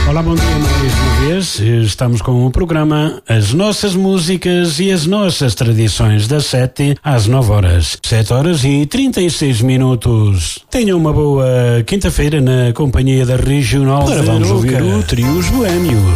Olá, bom dia mais uma vez. Estamos com o programa As Nossas Músicas e as Nossas Tradições, das 7 às 9 horas. 7 horas e 36 minutos. Tenham uma boa quinta-feira na companhia da Regional. Agora vamos ouvir o Trio Os Boémios.